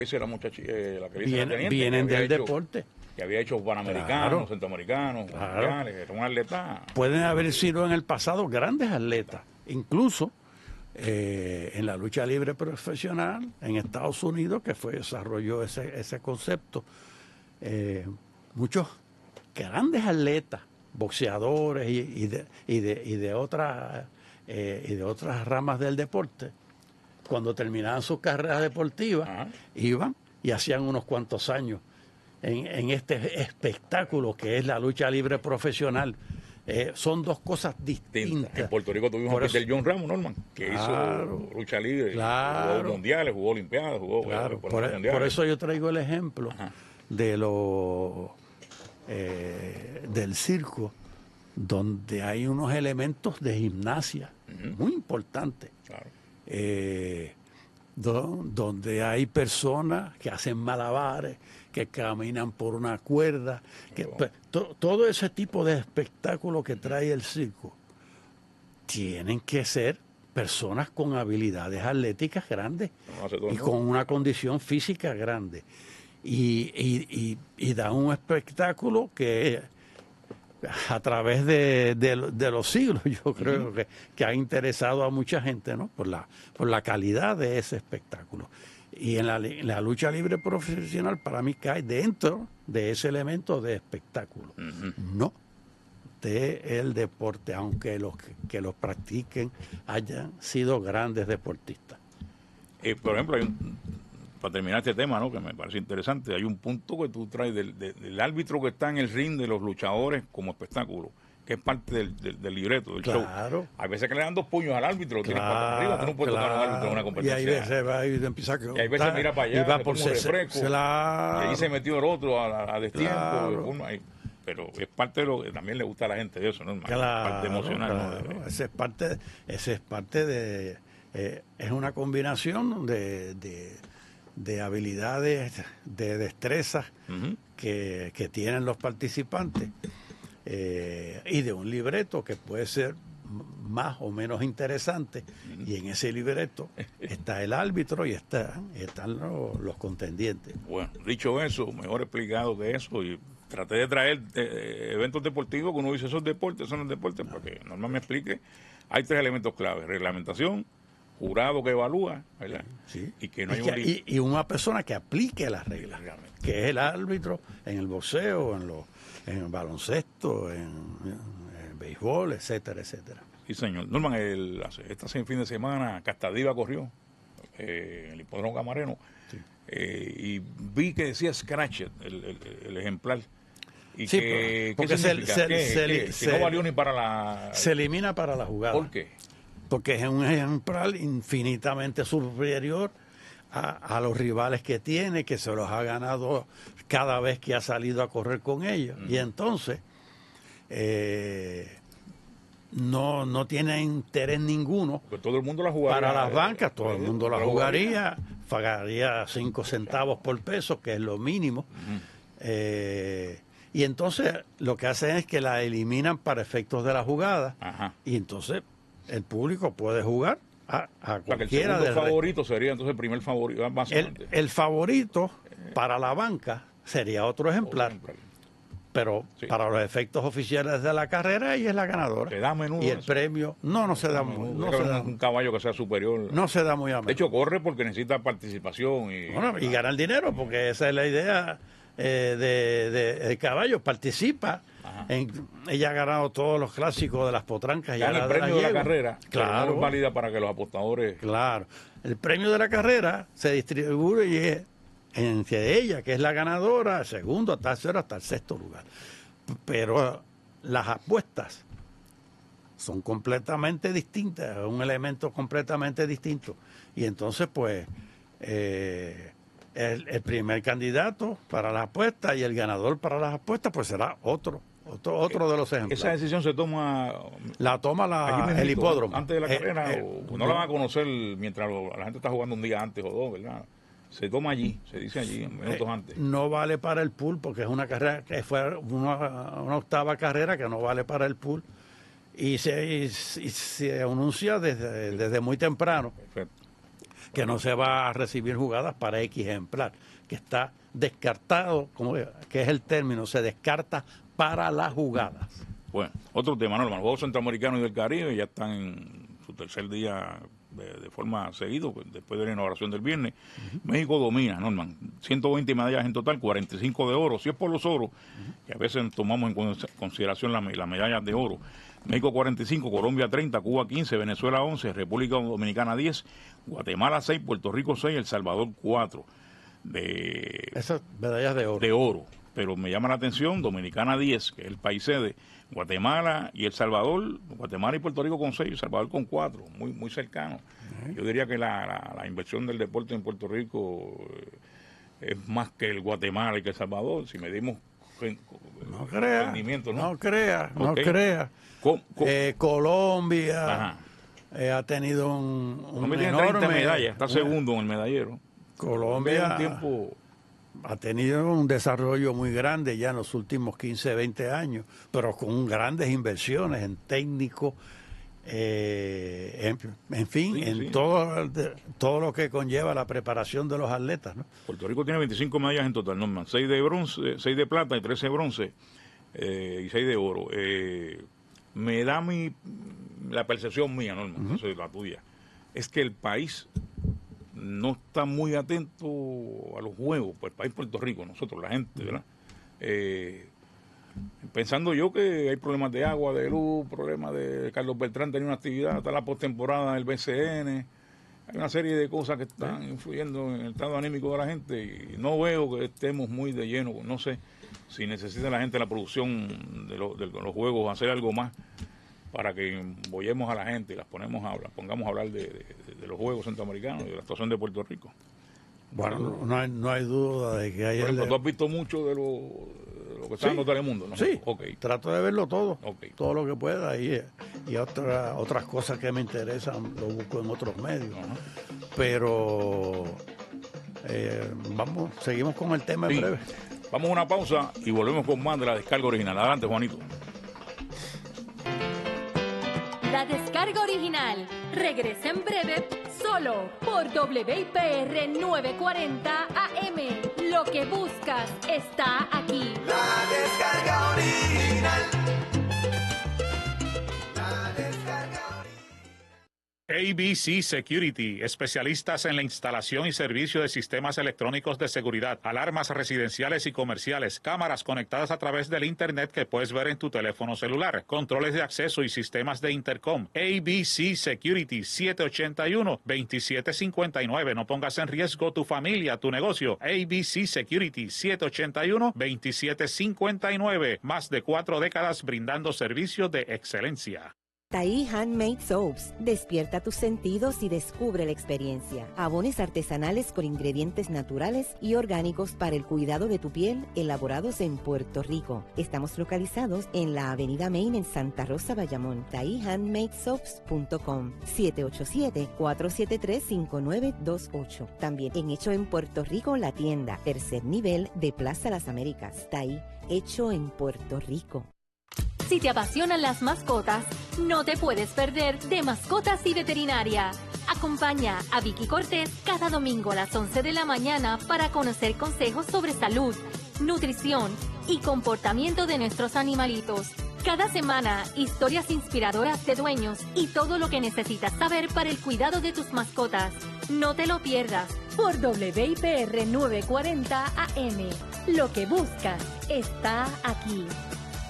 Esa era muchacha, la que dice la teniente, vienen del deporte. Que había hecho panamericanos, centroamericanos, mundiales, era un atleta. Pueden haber sido en el pasado grandes atletas, incluso en la lucha libre profesional en Estados Unidos, que desarrolló ese concepto. Muchos grandes atletas, boxeadores y de otras ramas del deporte, cuando terminaban sus carreras deportivas, iban y hacían unos cuantos años en este espectáculo que es la lucha libre profesional. Son dos cosas distintas. En Puerto Rico tuvimos a Peter John Ramos, Norman, que hizo lucha libre, jugó mundiales, jugó olimpiadas, jugó por eso yo traigo el ejemplo de del circo, donde hay unos elementos de gimnasia muy importantes. Donde hay personas que hacen malabares, que caminan por una cuerda, todo ese tipo de espectáculo que trae el circo, tienen que ser personas con habilidades atléticas grandes y con una condición física grande. Y da un espectáculo que a través de los siglos yo creo que ha interesado a mucha gente, ¿no? Por la calidad de ese espectáculo. Y en la lucha libre profesional para mí cae dentro de ese elemento de espectáculo, no del deporte, aunque los que los practiquen hayan sido grandes deportistas. Por ejemplo, para terminar este tema, ¿no?, que me parece interesante, hay un punto que tú traes del árbitro que está en el ring de los luchadores como espectáculo, que es parte del libreto, del show. Hay veces que le dan 2 puños al árbitro, lo tienes para arriba, tú no puedes tocar a un árbitro en una competencia. Y hay veces mira para allá, y va por refresco, y ahí se metió el otro a destiempo. Pero es parte de lo que también le gusta a la gente de eso, ¿no? Parte emocional. ¿No? Esa es parte de... es una combinación de habilidades, de destrezas que tienen los participantes y de un libreto que puede ser más o menos interesante, y en ese libreto está el árbitro y están los contendientes. Bueno, dicho eso, mejor explicado que eso, y traté de traer eventos deportivos que uno dice, esos deportes son los deportes, porque Norman me explique. Hay 3 elementos claves: reglamentación, jurado que evalúa, ¿verdad? Sí. Y que no hay y una persona que aplique las reglas, que es el árbitro en el boxeo, en el baloncesto, en el béisbol, etcétera, etcétera. Sí, señor. Norman, este fin de semana Castadiva corrió en el hipódromo Camareno, y vi que decía Scratch el ejemplar. Y sí, porque se no valió ni para la... Se elimina para la jugada. ¿Por qué? Porque es un ejemplar infinitamente superior a los rivales que tiene, que se los ha ganado cada vez que ha salido a correr con ellos. Y entonces no tiene interés ninguno. Pues todo el mundo la jugaría. Para las bancas, todo el mundo la jugaría, pagaría 5 centavos por peso, que es lo mínimo. Y entonces lo que hacen es que la eliminan para efectos de la jugada. Y entonces el público puede jugar a cualquiera. El segundo favorito sería entonces el primer favorito. El favorito para la banca sería otro ejemplar. Pero para los efectos oficiales de la carrera, ella es la ganadora. ¿Se da a menudo? Y el premio no se da muy a menudo. Un caballo que sea superior. No se da muy a menudo. De hecho, corre porque necesita participación. Y ganar dinero, porque esa es la idea del caballo. Participa. Ella ha ganado todos los clásicos de las potrancas. Ya el premio de la carrera, claro, no es válida para que los apostadores... Claro. El premio de la carrera se distribuye entre ella, que es la ganadora, segundo, tercero, hasta el 6º lugar. Pero las apuestas son completamente distintas, es un elemento completamente distinto. Y entonces, pues, el primer candidato para las apuestas y el ganador para las apuestas, pues será otro de los ejemplos. ¿Esa decisión se toma? La toma el hipódromo. ¿Antes de la carrera? No la van a conocer mientras la gente está jugando un día antes o 2, ¿verdad? Se toma allí, se dice allí, minutos antes. No vale para el pool, porque es una carrera que fue una octava carrera que no vale para el pool. Y se anuncia desde muy temprano. Perfecto. que no se va a recibir jugadas para X ejemplar, que está descartado, que es el término, se descarta para las jugadas. Bueno, otro tema, ¿no? Los Juegos Centroamericanos y del Caribe ya están en su tercer día de forma seguido, después de la inauguración del viernes. México domina, Norman, 120 medallas en total, 45 de oro. Si es por los oros, que a veces tomamos en consideración las medallas de oro. México 45, Colombia 30, Cuba 15, Venezuela 11, República Dominicana 10, Guatemala 6, Puerto Rico 6, El Salvador 4. Esas medallas de oro. De oro. Pero me llama la atención, Dominicana 10, que es el país sede, Guatemala y El Salvador, Guatemala y Puerto Rico con 6, El Salvador con 4, muy cercano. Yo diría que la inversión del deporte en Puerto Rico es más que el Guatemala y que El Salvador, si medimos rendimiento, ¿no? No crea. Colombia ha tenido un enorme 30 medallas, está segundo en el medallero. Colombia tiempo ha tenido un desarrollo muy grande ya en los últimos 15, 20 años, pero con grandes inversiones en técnicos, en fin, en todo lo que conlleva la preparación de los atletas, ¿no? Puerto Rico tiene 25 medallas en total, Norman, 6 de bronce, 6 de plata y 13 de bronce y 6 de oro. Me da la percepción mía, Norman, eso es la tuya, es que el país no está muy atento a los juegos, pues el país Puerto Rico, nosotros, la gente, ¿verdad? Pensando yo que hay problemas de agua, de luz, problemas de Carlos Beltrán tenía una actividad, está la postemporada del BCN, hay una serie de cosas que están influyendo en el estado anímico de la gente y no veo que estemos muy de lleno, no sé si necesita la gente la producción de los juegos hacer algo más para que embollemos a la gente y pongamos a hablar de los Juegos Centroamericanos y de la situación de Puerto Rico. Bueno, no hay duda de que hay... Por ejemplo, tú has visto mucho de lo que está dando Telemundo, ¿no? Sí, okay. Trato de verlo todo, todo lo que pueda y otras cosas que me interesan lo busco en otros medios. Pero seguimos con el tema en breve. Vamos a una pausa y volvemos con más de la descarga original. Adelante, Juanito. La descarga original regresa en breve solo por WIPR 940 AM. Lo que buscas está aquí. La descarga original. ABC Security, especialistas en la instalación y servicio de sistemas electrónicos de seguridad, alarmas residenciales y comerciales, cámaras conectadas a través del Internet que puedes ver en tu teléfono celular, controles de acceso y sistemas de intercom. ABC Security, 781-2759. No pongas en riesgo tu familia, tu negocio. ABC Security, 781-2759. Más de 4 décadas brindando servicios de excelencia. Tahí Handmade Soaps. Despierta tus sentidos y descubre la experiencia. Jabones artesanales con ingredientes naturales y orgánicos para el cuidado de tu piel, elaborados en Puerto Rico. Estamos localizados en la Avenida Main en Santa Rosa, Bayamón. TahíHandmadeSoaps.com 787-473-5928. También en Hecho en Puerto Rico, la tienda, tercer nivel de Plaza Las Américas. Tahí, hecho en Puerto Rico. Si te apasionan las mascotas, no te puedes perder de Mascotas y Veterinaria. Acompaña a Vicky Cortés cada domingo a las 11 de la mañana para conocer consejos sobre salud, nutrición y comportamiento de nuestros animalitos. Cada semana, historias inspiradoras de dueños y todo lo que necesitas saber para el cuidado de tus mascotas. No te lo pierdas por WIPR 940 AM. Lo que buscas está aquí.